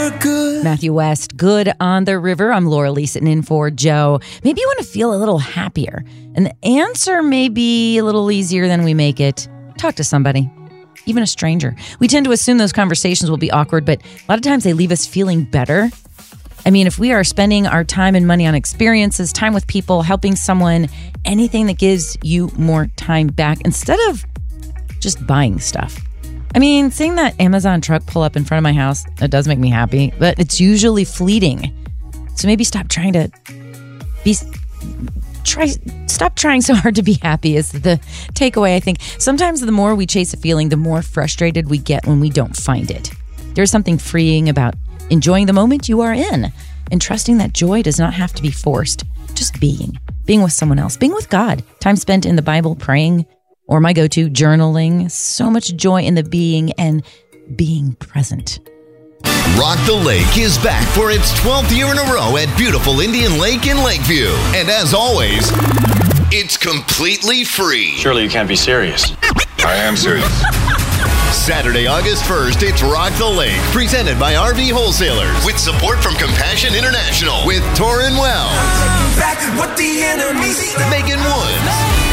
river good. Matthew West, Good on the River. I'm Laura Lee sitting in for Joe. Maybe you want to feel a little happier, and the answer may be a little easier than we make it. Talk to somebody, even a stranger. We tend to assume those conversations will be awkward, but a lot of times they leave us feeling better. I mean, if we are spending our time and money on experiences, time with people, helping someone, anything that gives you more time back instead of just buying stuff. I mean, seeing that Amazon truck pull up in front of my house, it does make me happy, but it's usually fleeting. So maybe stop trying so hard to be happy is the takeaway, I think. Sometimes the more we chase a feeling, the more frustrated we get when we don't find it. There's something freeing about enjoying the moment you are in and trusting that joy does not have to be forced. Just being with someone else, being with God, time spent in the Bible, praying, or my go-to, journaling. So much joy in the being and being present. Rock the Lake is back for its 12th year in a row at beautiful Indian Lake in Lakeview. And as always, it's completely free. Surely you can't be serious. I am serious. Saturday, August 1st, it's Rock the Lake, presented by RV Wholesalers, with support from Compassion International, with Torrin Wells, Megan Woods,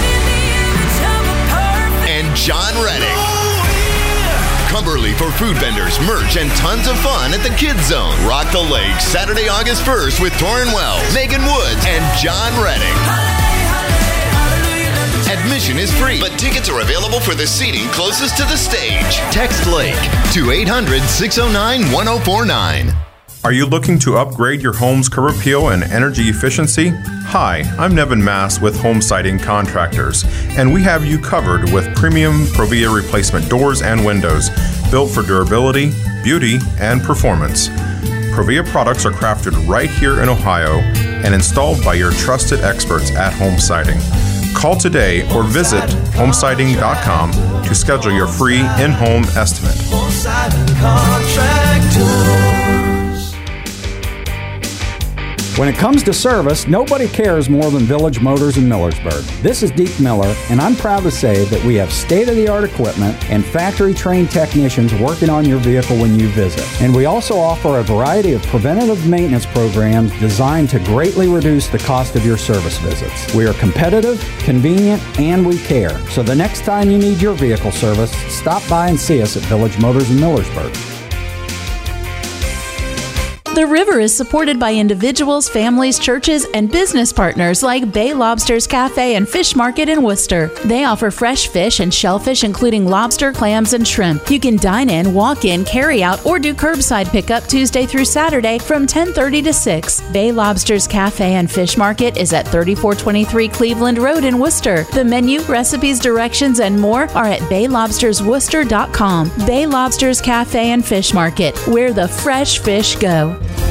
and John Reddick. Cumberly for food vendors, merch, and tons of fun at the Kids Zone. Rock the Lake, Saturday, August 1st, with Torrin Wells, Megan Woods, and John Reddick. Admission is free, but tickets are available for the seating closest to the stage. Text Lake to 800-609-1049. Are you looking to upgrade your home's curb appeal and energy efficiency? Hi, I'm Nevin Mass with Home Siding Contractors, and we have you covered with premium Provia replacement doors and windows built for durability, beauty, and performance. Provia products are crafted right here in Ohio and installed by your trusted experts at Home Siding. Call today or visit homesiding.com to schedule your free in-home estimate. When it comes to service, nobody cares more than Village Motors in Millersburg. This is Deke Miller, and I'm proud to say that we have state-of-the-art equipment and factory-trained technicians working on your vehicle when you visit. And we also offer a variety of preventative maintenance programs designed to greatly reduce the cost of your service visits. We are competitive, convenient, and we care. So the next time you need your vehicle service, stop by and see us at Village Motors in Millersburg. The River is supported by individuals, families, churches, and business partners like Bay Lobsters Cafe and Fish Market in Worcester. They offer fresh fish and shellfish, including lobster, clams, and shrimp. You can dine in, walk in, carry out, or do curbside pickup Tuesday through Saturday from 10:30 to 6. Bay Lobsters Cafe and Fish Market is at 3423 Cleveland Road in Worcester. The menu, recipes, directions, and more are at baylobstersworcester.com. Bay Lobsters Cafe and Fish Market, where the fresh fish go.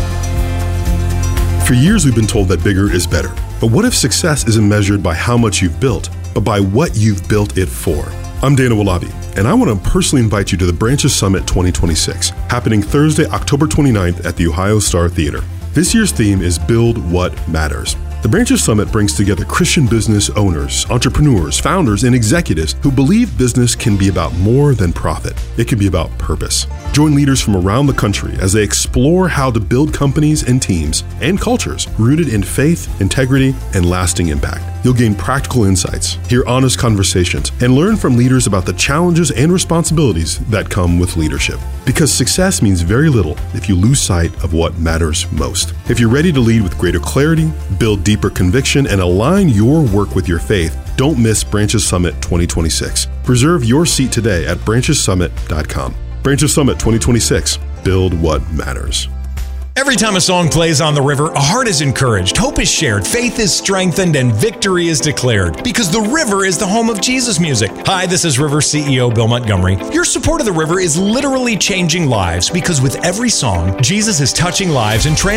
For years, we've been told that bigger is better. But what if success isn't measured by how much you've built, but by what you've built it for? I'm Dana Wallaby, and I want to personally invite you to the Branches Summit 2026, happening Thursday, October 29th at the Ohio Star Theater. This year's theme is Build What Matters. The Branches Summit brings together Christian business owners, entrepreneurs, founders, and executives who believe business can be about more than profit. It can be about purpose. Join leaders from around the country as they explore how to build companies and teams and cultures rooted in faith, integrity, and lasting impact. You'll gain practical insights, hear honest conversations, and learn from leaders about the challenges and responsibilities that come with leadership. Because success means very little if you lose sight of what matters most. If you're ready to lead with greater clarity, build deeper conviction, and align your work with your faith, don't miss Branches Summit 2026. Reserve your seat today at branchessummit.com. Branches Summit 2026. Build what matters. Every time a song plays on the river, a heart is encouraged, hope is shared, faith is strengthened, and victory is declared. Because the river is the home of Jesus music. Hi, this is River CEO Bill Montgomery. Your support of the river is literally changing lives because with every song, Jesus is touching lives and transforming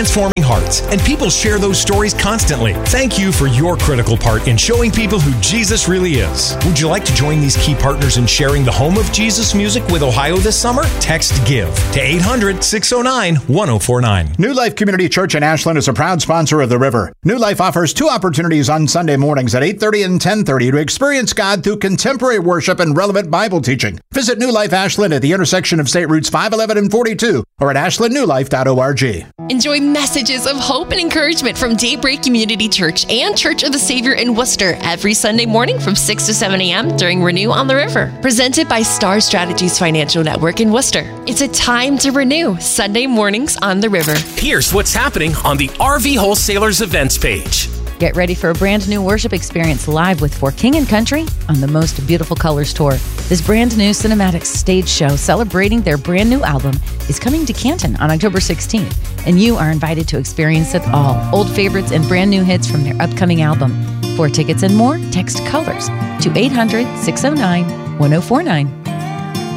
hearts, and people share those stories constantly. Thank you for your critical part in showing people who Jesus really is. Would you like to join these key partners in sharing the home of Jesus music with Ohio this summer? Text GIVE to 800-609-1049. New Life Community Church in Ashland is a proud sponsor of The River. New Life offers 2 opportunities on Sunday mornings at 8:30 and 10:30 to experience God through contemporary worship and relevant Bible teaching. Visit New Life Ashland at the intersection of State Routes 511 and 42 or at ashlandnewlife.org. Enjoy messages of hope and encouragement from Daybreak Community Church and Church of the Savior in Worcester every Sunday morning from 6 to 7 a.m. during Renew on the River. Presented by Star Strategies Financial Network in Worcester. It's a time to renew. Sunday mornings on the River. Here's what's happening on the RV Wholesalers events page. Get ready for a brand new worship experience live with For King and Country on the Most Beautiful Colors Tour. This brand new cinematic stage show celebrating their brand new album is coming to Canton on October 16th, and you are invited to experience it all. Old favorites and brand new hits from their upcoming album. For tickets and more, text COLORS to 800-609-1049.